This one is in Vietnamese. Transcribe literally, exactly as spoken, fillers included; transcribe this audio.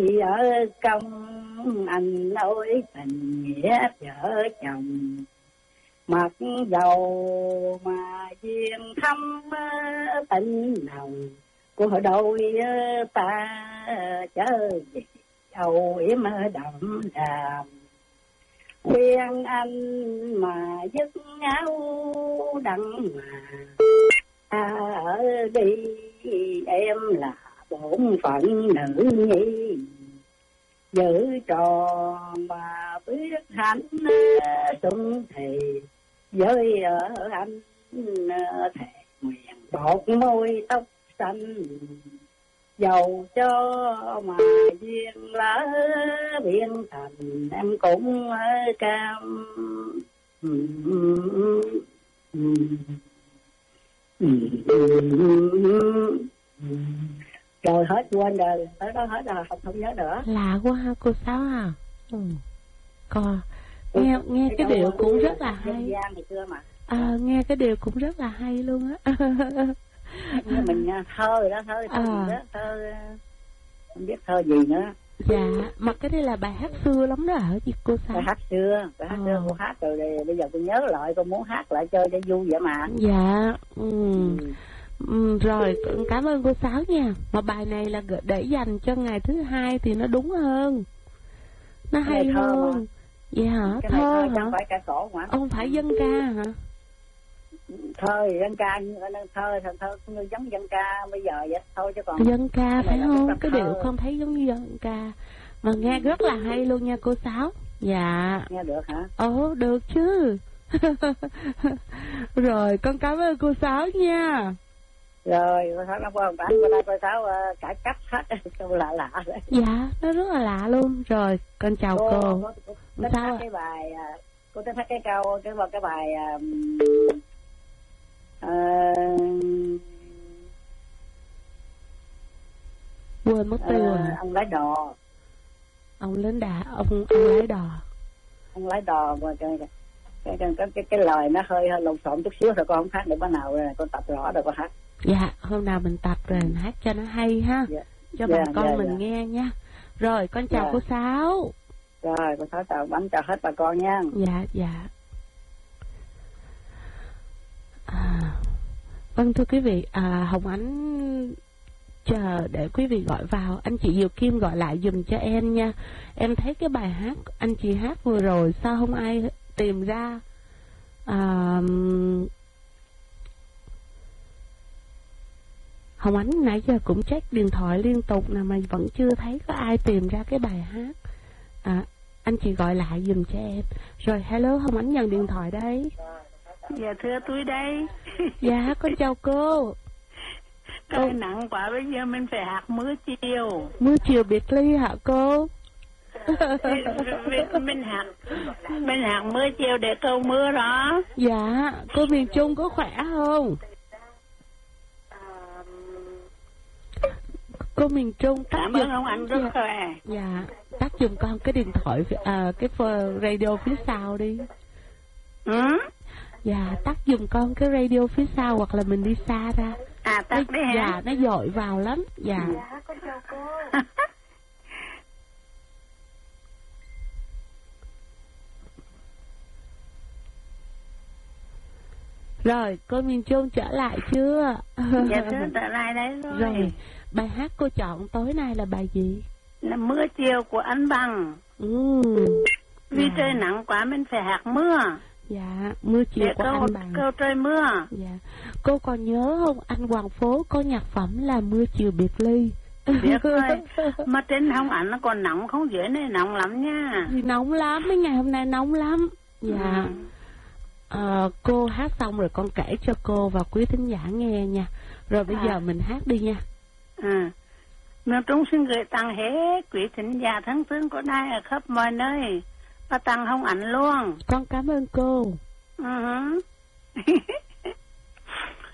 ở công anh nói tình nghĩa vợ chồng, mặc dầu mà duyên thăm tình nồng của đôi ta chớ gì dầu yếm đậm đàm. Khuyên anh mà dứt áo đặng mà à, ở đi em là bổn phận nữ nhi, giữ tròn mà biết hạnh xuân thì với ở anh thề nguyện bột môi tóc xanh, dầu cho mà duyên lỡ biến thành em cũng cam. Rồi hết quên rồi, tới đó hết rồi, không không nhớ nữa. Lạ quá ha cô Sáu à. Ừ. Còn nghe nghe cái điệu cũng rất là hay. À, nghe cái điệu cũng rất là hay luôn á. Mình thơ đó, thơ thơ à. gì đó, thơ không biết thơ gì nữa. Dạ, mà cái đây là bài hát xưa lắm đó hả chị cô Sáu? Bài hát xưa, bài hát à. xưa cô hát rồi đây, bây giờ tôi nhớ lại, tôi muốn hát lại chơi cho vui vậy mà. Dạ. Ừ. Ừ. Ừ, rồi cảm ơn cô Sáu nha. Mà bài này là để dành cho ngày thứ hai thì nó đúng hơn, nó hay hơn. Mà. Vậy hả? Cái thơ, thơ hả? Không phải ca cổ mà. Không phải dân ca hả? Thơ thì dân ca, thơ thơ thơ như giống dân ca bây giờ vậy thôi chứ còn. Dân ca phải không? Cái điệu không thấy giống như dân ca mà nghe rất là hay luôn nha cô Sáu. Dạ. Nghe được hả? Ồ được chứ. Rồi con cảm ơn cô Sáu nha. Rồi cô Sáu cảm ơn bạn, bữa nay cô Sáu uh, cải cách hết câu lạ lạ đấy. Dạ nó rất là lạ luôn. Rồi con chào cô, cô. cô, cô, cô thích hát cái bài uh, cô thích hát cái câu cái cái bài uh, uh, quên mất tiêu rồi. Uh, ông lái đò. Ông lính đà, ông ông lái đò. Ông lái đò mà cái cái cái cái, cái, cái lời nó hơi hơi lộn xộn chút xíu rồi con không hát được, bữa nào rồi con tập rõ rồi con hát. Dạ, hôm nào mình tập rồi mình hát cho nó hay ha. Dạ. Cho bà dạ, con dạ, mình dạ. nghe nha. Rồi con chào dạ. cô Sáu. Rồi cô Sáu chào bánh chào hết bà con nha. Dạ dạ. À, vâng thưa quý vị, à, Hồng Ánh chờ để quý vị gọi vào. Anh chị Diệu Kim gọi lại dùm cho em nha. Em thấy cái bài hát anh chị hát vừa rồi sao không ai tìm ra. à, Hồng Ánh nãy giờ cũng check điện thoại liên tục nè mà vẫn chưa thấy có ai tìm ra cái bài hát. À, anh chị gọi lại dùm cho em. Rồi hello, Hồng Ánh nhận điện thoại đây. Dạ thưa tôi đây. Dạ con chào cô. Cái cô... nặng quá bây giờ mình phải hát mưa chiều. Mưa chiều biệt ly hả cô? mình, mình hát mình hát mưa chiều để cầu mưa đó. Dạ cô miền Trung có khỏe không? Cô miền Trung tắt cảm ơn ông anh rất dạ. khỏe. Dạ tắt giùm con cái điện thoại à, cái radio phía sau đi. Ừ? Dạ tắt giùm con cái radio phía sau hoặc là mình đi xa ra. À tắt đi hả? Dạ nó dội vào lắm. Dạ. Dạ con chào cô. Rồi cô miền Trung trở lại chưa? Dạ thưa trở lại đấy rồi. Rồi bài hát cô chọn tối nay là bài gì? Là Mưa Chiều của anh Bằng. Ừ. Vì dạ. trời nắng quá mình phải hát mưa. Dạ Mưa Chiều để của câu, anh Bằng. Câu trời mưa. Dạ cô còn nhớ không, anh Hoàng Phố có nhạc phẩm là Mưa Chiều Biệt Ly. Biết rồi. Mà trên Hồng Ánh nó còn nóng không, dưới này nóng lắm nha. Thì nóng lắm, mấy ngày hôm nay nóng lắm. Dạ. Ừ. À, cô hát xong rồi con kể cho cô và quý thính giả nghe nha. Rồi bây à. giờ mình hát đi nha. À. Miền Trung xin gửi tặng hết quý thính giả thân thương của đài ở khắp mọi nơi và tặng Hồng Ánh luôn. Con cảm ơn cô. Uh-huh.